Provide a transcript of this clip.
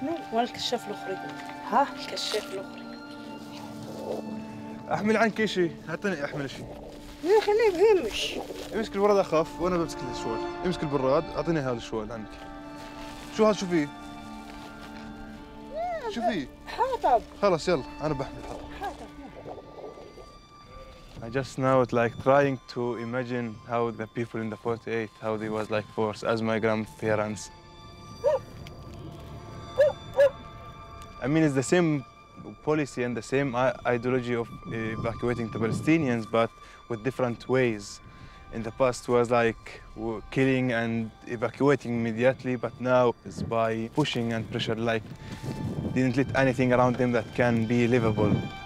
والكشاف الاخرى. ها؟ الكشاف الاخرى. احمل عنك شيء، حتى احمل شيء. لا خليه بهمش. امسك البراد اخف وانا بمسك الشوال. امسك البراد اعطيني هذا الشوال عنك. شو هذا؟ شو فيه؟ شو فيه؟ حاطب. خلص يلا انا بحمل حاطب. I just now like trying to imagine how the people in the 48th, how they was like forced as my grandparents. I mean, it's the same policy and the same ideology of evacuating the Palestinians, but with different ways. In the past was like killing and evacuating immediately, but now it's by pushing and pressure, like didn't let anything around them that can be livable.